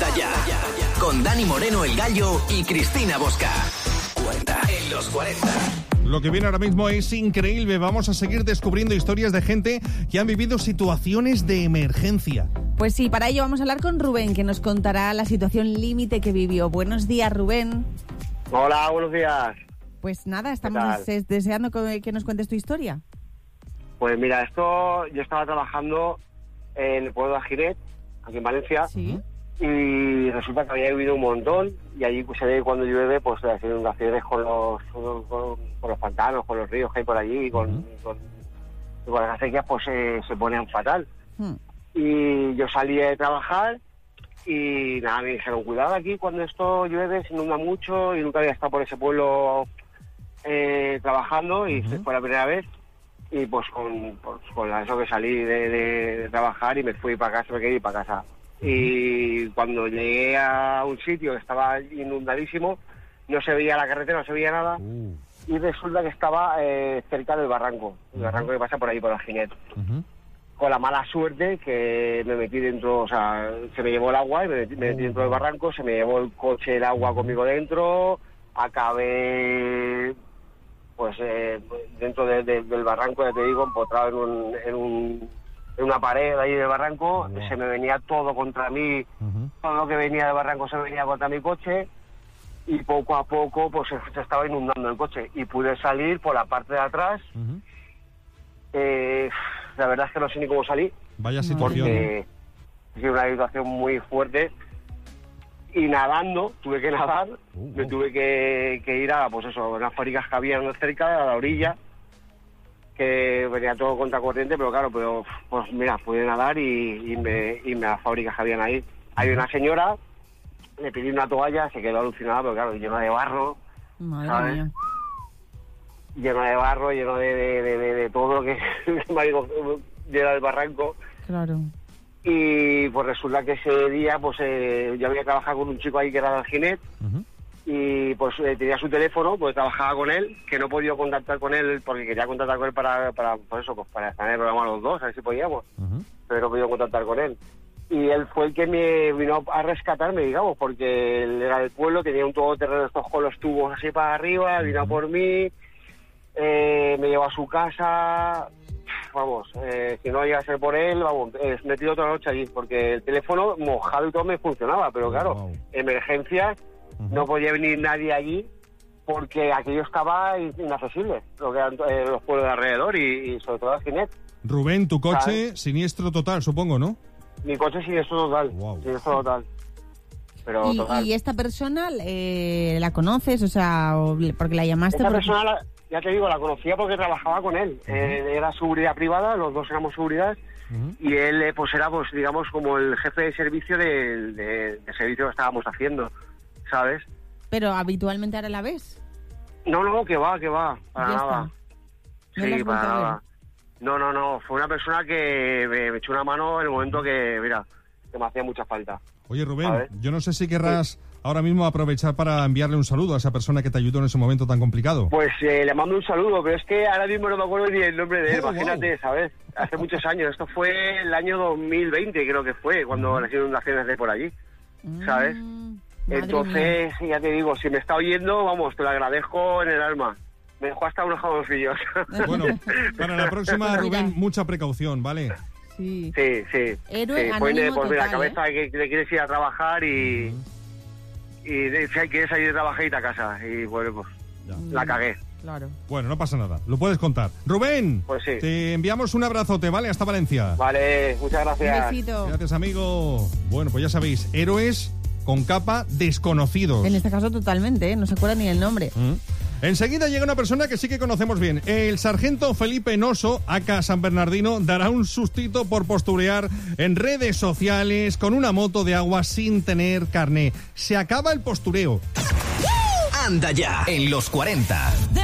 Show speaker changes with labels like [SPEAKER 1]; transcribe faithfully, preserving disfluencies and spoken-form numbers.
[SPEAKER 1] Anda ya, con Dani Moreno el Gallo y Cristina Bosca. Cuenta en los cuarenta.
[SPEAKER 2] Lo que viene ahora mismo es increíble. Vamos a seguir descubriendo historias de gente que han vivido situaciones de emergencia.
[SPEAKER 3] Pues sí, para ello vamos a hablar con Rubén, que nos contará la situación límite que vivió. Buenos días, Rubén.
[SPEAKER 4] Hola, buenos días.
[SPEAKER 3] Pues nada, estamos deseando que nos cuentes tu historia.
[SPEAKER 4] Pues mira, esto yo estaba trabajando en el pueblo de Aginet, aquí en Valencia.
[SPEAKER 3] Sí.
[SPEAKER 4] Y resulta que había llovido un montón y allí pues se ve cuando llueve pues las inundaciones con los con, con, con los pantanos, con los ríos que hay por allí, con, uh-huh. con, con las acequias pues eh, se ponen fatal. Uh-huh. Y yo salí de trabajar y nada, me dijeron, cuidado aquí cuando esto llueve, se inunda mucho, y nunca había estado por ese pueblo eh, trabajando y uh-huh. fue la primera vez. Y pues con, pues, con eso que salí de, de, de trabajar y me fui para casa, me quería ir para casa. Y cuando llegué a un sitio que estaba inundadísimo, no se veía la carretera, no se veía nada, uh. y resulta que estaba eh, cerca del barranco, el uh-huh. barranco que pasa por ahí, por Aginet. Uh-huh. Con la mala suerte que me metí dentro, o sea, se me llevó el agua y me metí, me metí dentro del barranco, se me llevó el coche, el agua conmigo dentro, acabé pues eh, dentro de, de, del barranco, ya te digo, empotrado en un... En un en una pared ahí del barranco, wow. se me venía todo contra mí, uh-huh. todo lo que venía del barranco se venía contra mi coche, y poco a poco pues se estaba inundando el coche, y pude salir por la parte de atrás. Uh-huh. eh, la verdad es que no sé ni cómo salí.
[SPEAKER 2] Vaya situación.
[SPEAKER 4] Porque es una situación muy fuerte, y nadando, tuve que nadar, uh-huh. me tuve que, que ir a, pues eso, a unas fábricas que había cerca, a la orilla, que venía todo contracorriente, pero claro, pero pues mira, pude nadar y, y me y me las fábricas que habían ahí. Hay una señora, le pedí una toalla, se quedó alucinada, pero claro, lleno de barro,
[SPEAKER 3] madre
[SPEAKER 4] ¿sabes?
[SPEAKER 3] Mía.
[SPEAKER 4] Lleno de barro, lleno de, de, de, de, de todo lo que me digo, lleno del barranco.
[SPEAKER 3] Claro.
[SPEAKER 4] Y pues resulta que ese día, pues eh, yo había trabajado con un chico ahí que era de Aginet, uh-huh. y pues eh, tenía su teléfono, pues trabajaba con él, que no he podido contactar con él porque quería contactar con él para, para pues eso, pues para estar en el programa los dos, a ver si podíamos, uh-huh. pero no he podido contactar con él. Y él fue el que me vino a rescatarme, digamos, porque él era del pueblo, tenía un todoterreno estos con los tubos así para arriba, uh-huh. vino a por mí, eh, me llevó a su casa, vamos, eh, si no llega a ser por él, vamos, eh, me tiró toda la noche allí, porque el teléfono mojado y todo me funcionaba, pero claro, wow. emergencias, uh-huh. no podía venir nadie allí porque aquello estaba inaccesible, lo que eran eh, los pueblos de alrededor y, y sobre todo Aginet.
[SPEAKER 2] Rubén, tu coche, ¿sabes? Siniestro total, supongo, ¿no?
[SPEAKER 4] Mi coche siniestro total, wow. siniestro total. Pero
[SPEAKER 3] ¿Y,
[SPEAKER 4] total.
[SPEAKER 3] ¿Y esta persona eh, la conoces? O sea, porque la llamaste...
[SPEAKER 4] Esta
[SPEAKER 3] porque...
[SPEAKER 4] persona, la, ya te digo, la conocía porque trabajaba con él. Uh-huh. Eh, era seguridad privada, los dos éramos seguridad, uh-huh. y él eh, pues era, pues digamos, como el jefe de servicio del de, de servicio que estábamos haciendo, ¿sabes?
[SPEAKER 3] Pero habitualmente ahora la ves.
[SPEAKER 4] No, no, que va, que va, para
[SPEAKER 3] ya
[SPEAKER 4] nada.
[SPEAKER 3] ¿No
[SPEAKER 4] sí, para nada. No, no, no, fue una persona que me, me echó una mano en el momento que, mira, que me hacía mucha falta.
[SPEAKER 2] Oye, Rubén, ¿sabes? Yo no sé si querrás sí. ahora mismo aprovechar para enviarle un saludo a esa persona que te ayudó en ese momento tan complicado.
[SPEAKER 4] Pues eh, le mando un saludo, pero es que ahora mismo no me acuerdo ni el nombre de él, oh, imagínate, wow. ¿sabes? Hace muchos años, esto fue el año dos mil veinte, creo que fue, cuando uh-huh. las inundaciones de por allí, ¿sabes? Mm, Entonces, mía. ya te digo, si me está oyendo, vamos, te lo agradezco en el alma. Me dejó hasta unos jamoncillos.
[SPEAKER 2] Bueno, para la próxima, Rubén, mucha precaución, ¿vale?
[SPEAKER 3] Sí,
[SPEAKER 4] sí. sí.
[SPEAKER 3] Héroe
[SPEAKER 4] sí. Ponle, pues mira,
[SPEAKER 3] total,
[SPEAKER 4] cabeza
[SPEAKER 3] ¿eh?
[SPEAKER 4] que le quieres ir a trabajar y... Uh-huh. Y si quieres salir de trabajar, irte a casa. Y bueno, pues ya. la cagué.
[SPEAKER 3] Claro.
[SPEAKER 2] Bueno, no pasa nada, lo puedes contar. Rubén,
[SPEAKER 4] pues sí.
[SPEAKER 2] te enviamos un abrazote, ¿vale? Hasta Valencia.
[SPEAKER 4] Vale, muchas gracias.
[SPEAKER 3] Un besito.
[SPEAKER 2] Gracias, amigo. Bueno, pues ya sabéis, héroes con capa desconocidos.
[SPEAKER 3] En este caso totalmente, ¿eh? No se acuerda ni el nombre.
[SPEAKER 2] ¿Mm? Enseguida llega una persona que sí que conocemos bien. El sargento Felipe Noso, aka San Bernardino, dará un sustito por posturear en redes sociales con una moto de agua sin tener carné. Se acaba el postureo.
[SPEAKER 1] Anda ya, en los cuarenta.